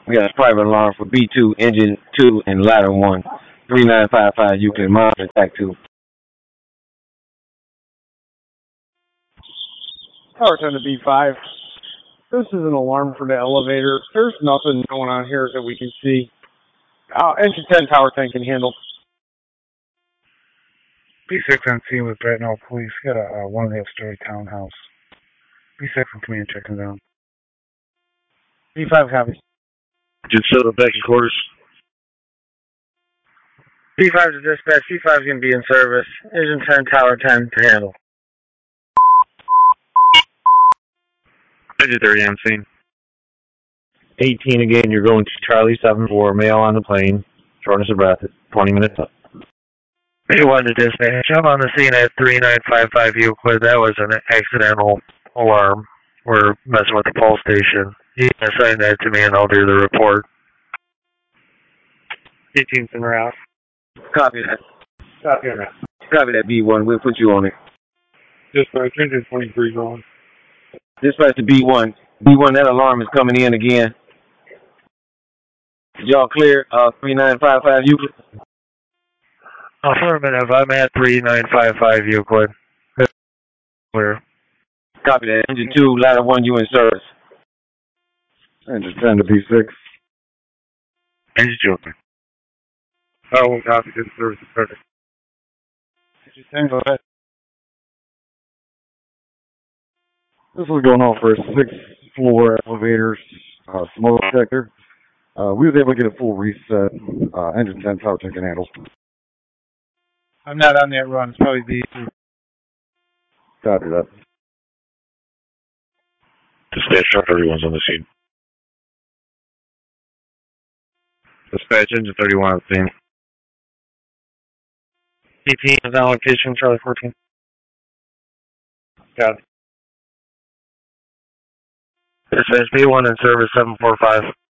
We got a private alarm for B2, engine 2, and ladder 1. 3955 Euclid, monitor attack 2. Tower 10 to B5. This is an alarm for the elevator. There's nothing going on here that we can see. Engine 10, Tower 10 can handle. B6 on scene with Bratnell Police. Got a one and a half story townhouse. B6 on command checking down. B5 copies. Just set up back in quarters. B5 to dispatch. B5 is going to be in service. Engine 10, Tower 10 to handle. Engine 30 on scene. 18 again, you're going to Charlie 74, male on the plane. Shortness of breath, 20 minutes up. B1 to dispatch. I'm on the scene at 3955 Euclid. That was an accidental alarm. We're messing with the pulse station. You can assign that to me and I'll do the report. 18's en route. Copy that. Copy on that. Copy that B1. We'll put you on it. Dispatch, engine 23 going. Dispatch to B1. B1, that alarm is coming in again. Y'all clear? 3955 Euclid. Affirmative. I'm at 3955 Euclid. Clear. Copy that. Engine 2, ladder 1, you in service. Engine 10 to B6. Engine 2 open. Oh, we'll copy to the service started. Engine 10, go ahead. This was going on for a 6th floor elevator smoke detector. We was able to get a full reset. Engine 10 Tower 10 can handle. I'm not on that run. It's probably B2. Copy that. Dispatch truck, everyone's on the scene. Dispatch, engine 31 on the scene. BP is on location, Charlie 14. Got it. Dispatch B1 in service 745.